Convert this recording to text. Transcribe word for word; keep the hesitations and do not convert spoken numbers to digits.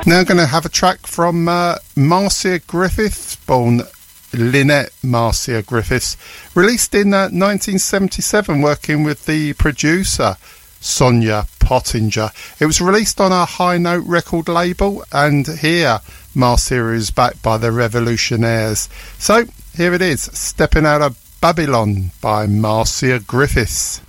Now I'm going to have a track from uh, Marcia Griffiths, born Lynette Marcia Griffiths, released in uh, nineteen seventy-seven, working with the producer Sonia Pottinger. It was released on our High Note record label, and here Marcia is backed by the Revolutionaires. So here it is, Stepping Out of Babylon by Marcia Griffiths.